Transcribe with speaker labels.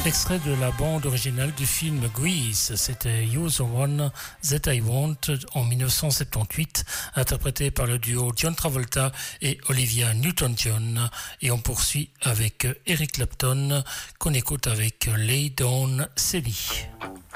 Speaker 1: Extrait de la bande originale du film Grease, c'était You're the One That I Want en 1978, interprété par le duo John Travolta et Olivia Newton-John. Et on poursuit avec Eric Clapton, qu'on écoute avec Lay Down Sally.